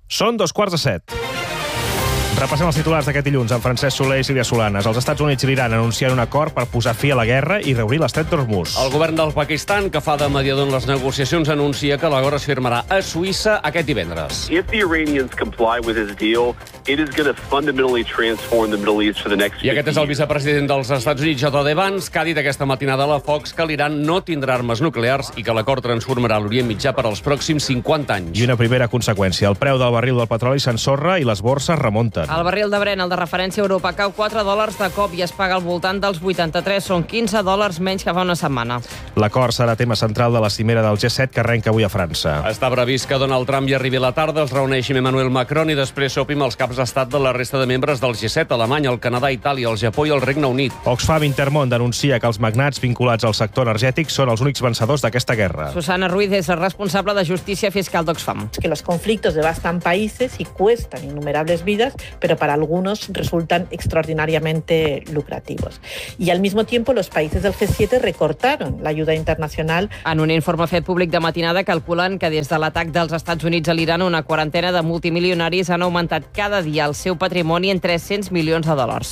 Són 7:15. Repassem els titulars d'aquest dilluns amb Francesc Soler i Sílvia Solanes. Els Estats Units i l'Iran anuncien un acord per posar fi a la guerra i reobrir l'estret d'Hormuz. El govern del Pakistan, que fa de mediador en les negociacions, anuncia que l'acord es firmarà a Suïssa aquest divendres. If the Iranians comply with this deal, it is going to fundamentally transform the Middle East for the next 50 I aquest és el vicepresident dels Estats Units, J.D. Vance, que ha dit aquesta matinada a la Fox que l'Iran no tindrà armes nuclears i que l'acord transformarà l'Orient Mitjà per als pròxims 50 anys. I una primera conseqüència. El preu del barril del petroli s'ensorra i les borses remunten. El barril de Brent, el de referència a Europa, cau $4 de cop i es paga al voltant dels 83. Són $15 menys que fa una setmana. L'acord serà tema central de la cimera del G7 que arrenca avui a França. Està previst que Donald Trump hi arribi a la tarda, es reuneixi amb Emmanuel Macron i després sopi amb els caps d'estat de la resta de membres del G7, Alemanya, el Canadà, Itàlia, el Japó i el Regne Unit. Oxfam Intermón denuncia que els magnats vinculats al sector energètic són els únics vencedors d'aquesta guerra. Susana Ruiz és la responsable de Justícia Fiscal d'Oxfam. Que los conflictos devastan países y cuestan innumerables vidas, pero para algunos resultan extraordinariamente lucrativos. Y al mismo tiempo los países del G7 recortaron la ayuda internacional. En un informe fet públic de matinada calculen que des de l'atac dels Estats Units a l'Iran una quarantena de multimilionaris han augmentat cada dia el seu patrimoni en $300 milions.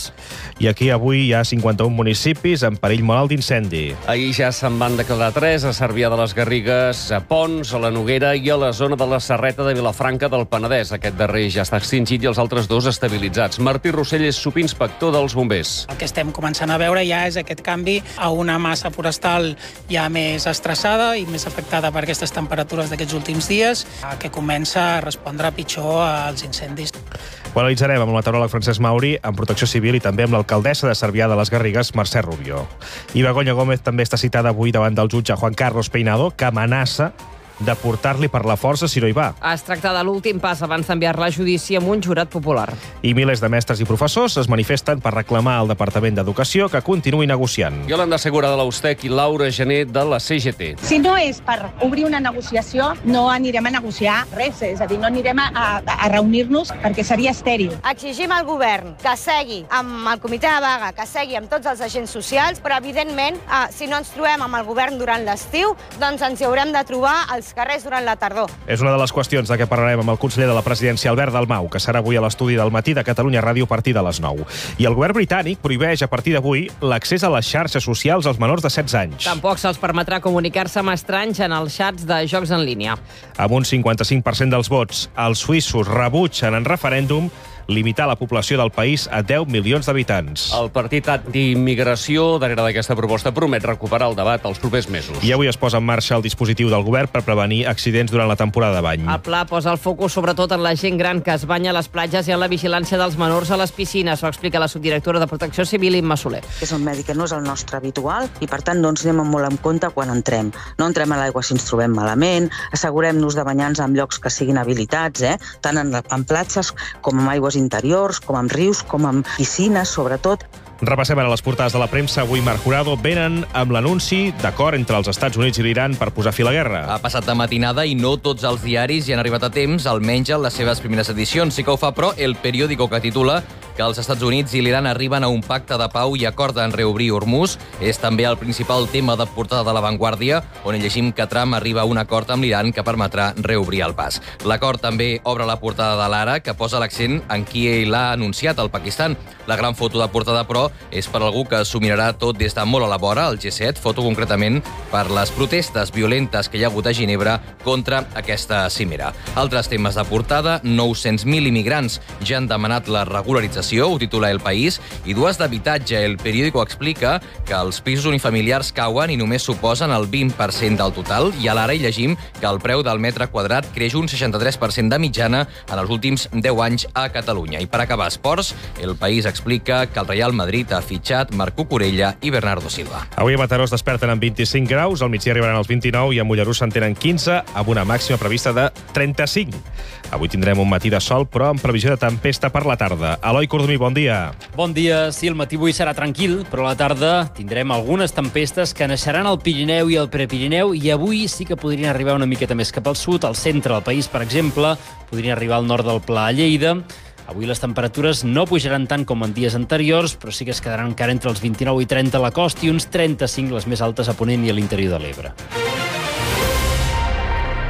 I aquí avui hi ha 51 municipis en perill molt alt d'incendi. Ahir ja se'n van declarar 3 a Cervià de les Garrigues, a Pons, a la Noguera i a la zona de la Serreta de Vilafranca del Penedès. Aquest darrer ja està extingit i els altres 2 estabilitzats. Martí Rossell és subinspector dels bombers. El que estem començant a veure ja és aquest canvi a una massa forestal ja més estressada i més afectada per aquestes temperatures d'aquests últims dies, que comença a respondre pitjor als incendis. Ho analitzarem amb el meteoròleg Francesc Mauri, amb Protecció Civil i també amb l'alcaldessa de Cervià de les Garrigues, Mercè Rubio. I Begoña Gómez també està citada avui davant del jutge Juan Carlos Peinado, que amenaça de portar-li per la força si no hi va. Es tracta de l'últim pas abans d'enviar-la a judici amb un jurat popular. I milers de mestres i professors es manifesten per reclamar al Departament d'Educació que continuï negociant. Yolanda Segura de l'Ustec i Laura Gené de la CGT. Si no és per obrir una negociació, no anirem a negociar res, és a dir, no anirem a reunir-nos perquè seria estèril. Exigim al govern que segui amb el comitè de vaga, que segui amb tots els agents socials, però evidentment, si no ens trobem amb el govern durant l'estiu, doncs ens hi haurem de trobar als carrers durant la tardor. És una de les qüestions de què parlarem amb el conseller de la presidència, Albert Dalmau, que serà avui a l'estudi del matí de Catalunya Ràdio a partir de les 9. I el govern britànic prohibeix a partir d'avui l'accés a les xarxes socials als menors de 16 anys. Tampoc se'ls permetrà comunicar-se amb estranys en els xats de jocs en línia. Amb un 55% dels vots, els suïssos rebutgen en referèndum limitar la població del país a 10 milions d'habitants. El partit antiimmigració, darrere d'aquesta proposta, promet recuperar el debat els propers mesos. I avui es posa en marxa el dispositiu del govern per prevenir accidents durant la temporada de bany. El pla posa el focus sobretot en la gent gran que es banya a les platges i en la vigilància dels menors a les piscines. Ho explica la subdirectora de Protecció Civil, Imma Soler. És un medi que no és el nostre habitual i, per tant, doncs, anem molt en compte quan entrem. No entrem a l'aigua si ens trobem malament, assegurem-nos de banyar-nos en llocs que siguin habilitats, tant en platges com en aigües interiors, com amb rius, com amb piscines, sobretot. Repassem ara les portades de la premsa. Avui Marc Jurado venen amb l'anunci d'acord entre els Estats Units i l'Iran per posar fi a la guerra. Ha passat de matinada i no tots els diaris hi han arribat a temps, almenys en les seves primeres edicions. Sí que ho fa, però, El Periódico, que titula que els Estats Units i l'Iran arriben a un pacte de pau i acorden reobrir Hormuz. És també el principal tema de portada de La Vanguardia, on llegim que Trump arriba a un acord amb l'Iran que permetrà reobrir el pas. L'acord també obre la portada de l'Ara, que posa l'accent en qui l'ha anunciat, el Pakistan. La gran foto de portada, però, és per algú que s'ho mirarà tot des de molt a la vora, el G7, foto concretament per les protestes violentes que hi ha hagut a Ginebra contra aquesta cimera. Altres temes de portada: 900.000 immigrants ja han demanat la regularització, ho titula El País, i 2 d'habitatge. El Periódico explica que els pisos unifamiliars cauen i només suposen el 20% del total, i a l'Ara hi llegim que el preu del metre quadrat creix un 63% de mitjana en els últims 10 anys a Catalunya. I per acabar, esports, El País explica que el Real Madrid ha fitxat Marc Cucurella i Bernardo Silva. Avui a Mataró es desperten amb 25 graus, al migdia arribaran als 29 i a Mollerussa en tenen 15, amb una màxima prevista de 35. Avui tindrem un matí de sol, però amb previsió de tempesta per la tarda. Eloi Cordomí, bon dia. Bon dia. Sí, el matí avui serà tranquil, però a la tarda tindrem algunes tempestes que naixeran al Pirineu i al Prepirineu, i avui sí que podrien arribar una miqueta més cap al sud, al centre del país, per exemple, podrien arribar al nord del Pla a Lleida. Avui les temperatures no pujaran tant com en dies anteriors, però sí que es quedaran encara entre els 29 i 30 a la costa i uns 35 les més altes a Ponent i a l'interior de l'Ebre.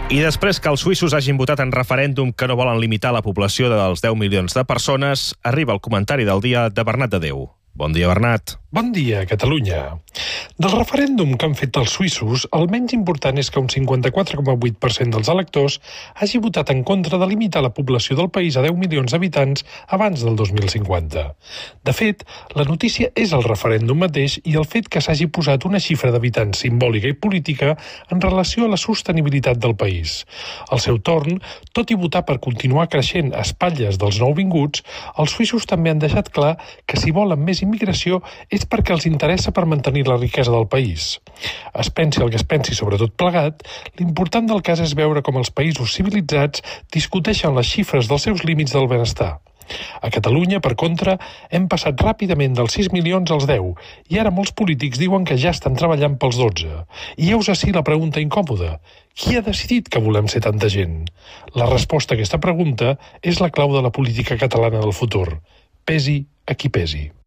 I després que els suïssos hagin votat en referèndum que no volen limitar la població dels 10 milions de persones, arriba el comentari del dia de Bernat de Déu. Bon dia, Bernat. Bon dia, Catalunya. Del referèndum que han fet els suïssos, el menys important és que un 54,8% dels electors hagi votat en contra de limitar la població del país a 10 milions d'habitants abans del 2050. De fet, la notícia és el referèndum mateix i el fet que s'hagi posat una xifra d'habitants simbòlica i política en relació a la sostenibilitat del país. Al seu torn, tot i votar per continuar creixent a espatlles dels nouvinguts, els suïssos també han deixat clar que si volen més immigració és perquè els interessa per mantenir la riquesa del país. Es pensi el que es pensi sobre tot plegat, l'important del cas és veure com els països civilitzats discuteixen les xifres dels seus límits del benestar. A Catalunya, per contra, hem passat ràpidament dels 6 milions als 10 i ara molts polítics diuen que ja estan treballant pels 12. I heus ací la pregunta incòmoda. Qui ha decidit que volem ser tanta gent? La resposta a aquesta pregunta és la clau de la política catalana del futur. Pesi a qui pesi.